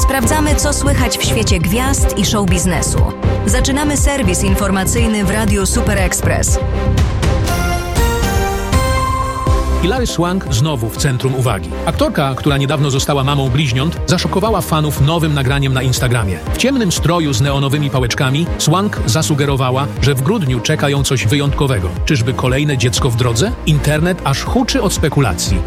Sprawdzamy, co słychać w świecie gwiazd i show biznesu. Zaczynamy serwis informacyjny w Radiu Super Express. Hilary Swank znowu w centrum uwagi. Aktorka, która niedawno została mamą bliźniąt, zaszokowała fanów nowym nagraniem na Instagramie. W ciemnym stroju z neonowymi pałeczkami Swank zasugerowała, że w grudniu czeka ją coś wyjątkowego. Czyżby kolejne dziecko w drodze? Internet aż huczy od spekulacji.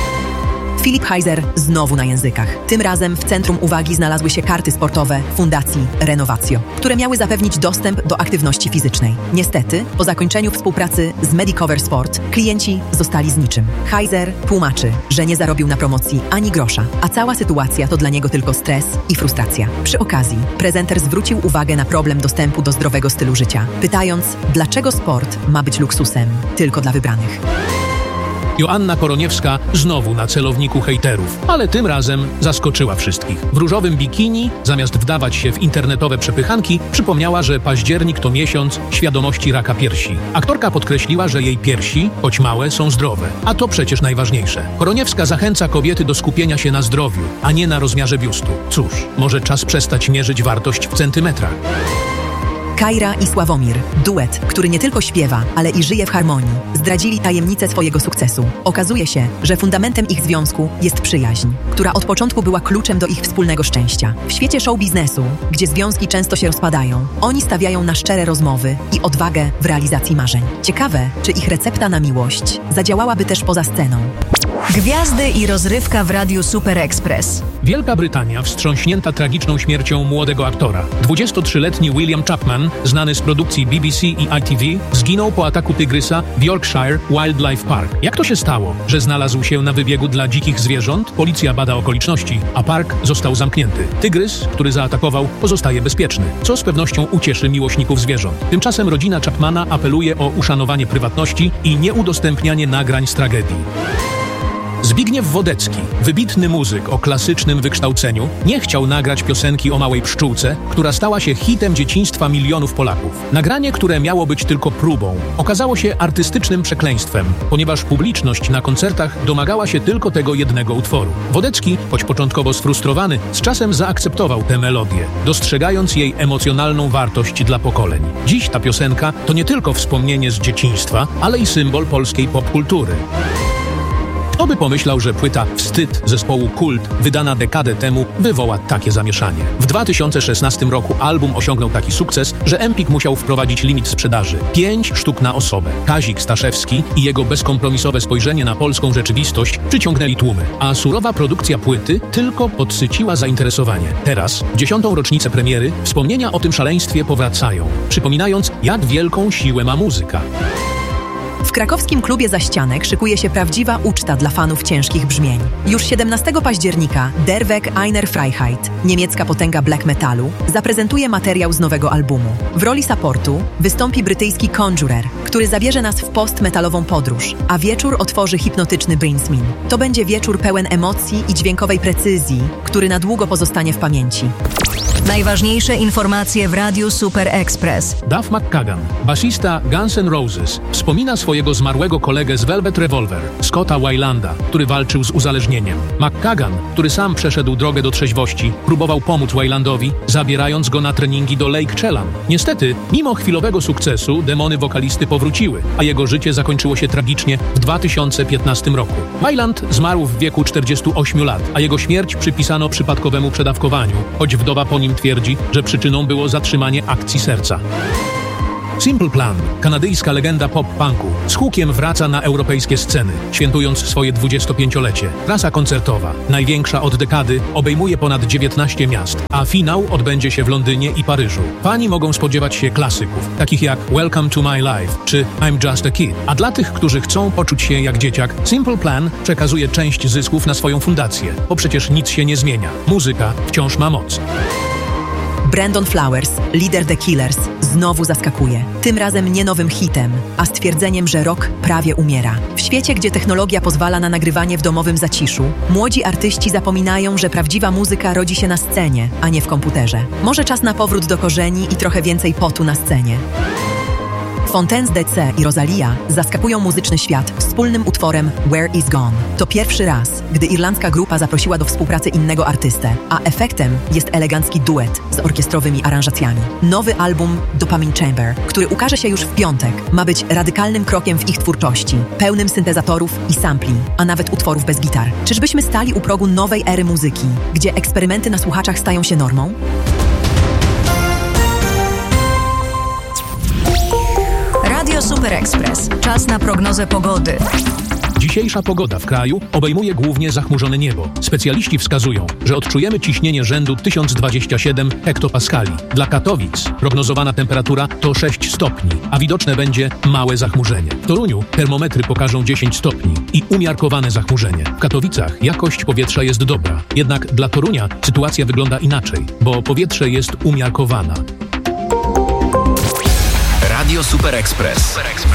Filip Heiser znowu na językach. Tym razem w centrum uwagi znalazły się karty sportowe Fundacji Renovatio, które miały zapewnić dostęp do aktywności fizycznej. Niestety, po zakończeniu współpracy z Medicover Sport, klienci zostali z niczym. Heiser tłumaczy, że nie zarobił na promocji ani grosza, a cała sytuacja to dla niego tylko stres i frustracja. Przy okazji, prezenter zwrócił uwagę na problem dostępu do zdrowego stylu życia, pytając, dlaczego sport ma być luksusem tylko dla wybranych. Joanna Koroniewska znowu na celowniku hejterów, ale tym razem zaskoczyła wszystkich. W różowym bikini, zamiast wdawać się w internetowe przepychanki, przypomniała, że październik to miesiąc świadomości raka piersi. Aktorka podkreśliła, że jej piersi, choć małe, są zdrowe, a to przecież najważniejsze. Koroniewska zachęca kobiety do skupienia się na zdrowiu, a nie na rozmiarze biustu. Cóż, może czas przestać mierzyć wartość w centymetrach. Kajra i Sławomir, duet, który nie tylko śpiewa, ale i żyje w harmonii, zdradzili tajemnicę swojego sukcesu. Okazuje się, że fundamentem ich związku jest przyjaźń, która od początku była kluczem do ich wspólnego szczęścia. W świecie show biznesu, gdzie związki często się rozpadają, oni stawiają na szczere rozmowy i odwagę w realizacji marzeń. Ciekawe, czy ich recepta na miłość zadziałałaby też poza sceną. Gwiazdy i rozrywka w Radiu Super Express. Wielka Brytania wstrząśnięta tragiczną śmiercią młodego aktora. 23-letni William Chapman, znany z produkcji BBC i ITV, zginął po ataku tygrysa w Yorkshire Wildlife Park. Jak to się stało, że znalazł się na wybiegu dla dzikich zwierząt? Policja bada okoliczności, a park został zamknięty. Tygrys, który zaatakował, pozostaje bezpieczny, co z pewnością ucieszy miłośników zwierząt. Tymczasem rodzina Chapmana apeluje o uszanowanie prywatności i nieudostępnianie nagrań z tragedii. Zbigniew Wodecki, wybitny muzyk o klasycznym wykształceniu, nie chciał nagrać piosenki o małej pszczółce, która stała się hitem dzieciństwa milionów Polaków. Nagranie, które miało być tylko próbą, okazało się artystycznym przekleństwem, ponieważ publiczność na koncertach domagała się tylko tego jednego utworu. Wodecki, choć początkowo sfrustrowany, z czasem zaakceptował tę melodię, dostrzegając jej emocjonalną wartość dla pokoleń. Dziś ta piosenka to nie tylko wspomnienie z dzieciństwa, ale i symbol polskiej popkultury. Kto by pomyślał, że płyta Wstyd zespołu Kult, wydana dekadę temu, wywoła takie zamieszanie. W 2016 roku album osiągnął taki sukces, że Empik musiał wprowadzić limit sprzedaży. 5 sztuk na osobę. Kazik Staszewski i jego bezkompromisowe spojrzenie na polską rzeczywistość przyciągnęli tłumy, a surowa produkcja płyty tylko podsyciła zainteresowanie. Teraz, w 10. rocznicę premiery, wspomnienia o tym szaleństwie powracają, przypominając, jak wielką siłę ma muzyka. W krakowskim klubie Zaścianek szykuje się prawdziwa uczta dla fanów ciężkich brzmień. Już 17 października Der Weg einer Freiheit, niemiecka potęga black metalu, zaprezentuje materiał z nowego albumu. W roli supportu wystąpi brytyjski Conjurer, który zabierze nas w post-metalową podróż, a wieczór otworzy hipnotyczny Brinsmin. To będzie wieczór pełen emocji i dźwiękowej precyzji, który na długo pozostanie w pamięci. Najważniejsze informacje w Radiu Super Express. Duff McKagan, basista Guns N' Roses, wspomina swojego zmarłego kolegę z Velvet Revolver, Scotta Weilanda, który walczył z uzależnieniem. McKagan, który sam przeszedł drogę do trzeźwości, próbował pomóc Weilandowi, zabierając go na treningi do Lake Chelan. Niestety, mimo chwilowego sukcesu, demony wokalisty powróciły, a jego życie zakończyło się tragicznie w 2015 roku. Weiland zmarł w wieku 48 lat, a jego śmierć przypisano przypadkowemu przedawkowaniu, choć wdowa po nim twierdzi, że przyczyną było zatrzymanie akcji serca. Simple Plan, kanadyjska legenda pop-punku, z hukiem wraca na europejskie sceny, świętując swoje 25-lecie. Trasa koncertowa, największa od dekady, obejmuje ponad 19 miast, a finał odbędzie się w Londynie i Paryżu. Fani mogą spodziewać się klasyków, takich jak Welcome to My Life czy I'm Just a Kid. A dla tych, którzy chcą poczuć się jak dzieciak, Simple Plan przekazuje część zysków na swoją fundację, bo przecież nic się nie zmienia. Muzyka wciąż ma moc. Brandon Flowers, lider The Killers, znowu zaskakuje. Tym razem nie nowym hitem, a stwierdzeniem, że rock prawie umiera. W świecie, gdzie technologia pozwala na nagrywanie w domowym zaciszu, młodzi artyści zapominają, że prawdziwa muzyka rodzi się na scenie, a nie w komputerze. Może czas na powrót do korzeni i trochę więcej potu na scenie. Fontaines DC i Rosalia zaskakują muzyczny świat wspólnym utworem Where is Gone. To pierwszy raz, gdy irlandzka grupa zaprosiła do współpracy innego artystę, a efektem jest elegancki duet z orkiestrowymi aranżacjami. Nowy album Dopamine Chamber, który ukaże się już w piątek, ma być radykalnym krokiem w ich twórczości, pełnym syntezatorów i sampli, a nawet utworów bez gitar. Czyżbyśmy stali u progu nowej ery muzyki, gdzie eksperymenty na słuchaczach stają się normą? Radio Super Express. Czas na prognozę pogody. Dzisiejsza pogoda w kraju obejmuje głównie zachmurzone niebo. Specjaliści wskazują, że odczujemy ciśnienie rzędu 1027 hektopaskali. Dla Katowic prognozowana temperatura to 6 stopni, a widoczne będzie małe zachmurzenie. W Toruniu termometry pokażą 10 stopni i umiarkowane zachmurzenie. W Katowicach jakość powietrza jest dobra, jednak dla Torunia sytuacja wygląda inaczej, bo powietrze jest umiarkowana. Radio Super Express.